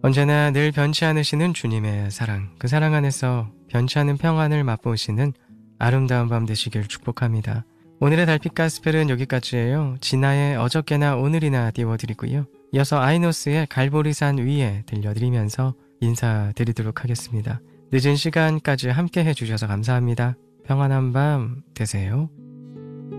언제나 늘 변치 않으시는 주님의 사랑, 그 사랑 안에서 변치 않은 평안을 맛보시는 아름다운 밤 되시길 축복합니다. 오늘의 달빛 가스펠은 여기까지예요. 진아의 어저께나 오늘이나 띄워드리고요. 이어서 아이노스의 갈보리산 위에 들려드리면서 인사드리도록 하겠습니다. 늦은 시간까지 함께 해주셔서 감사합니다. 평안한 밤 되세요.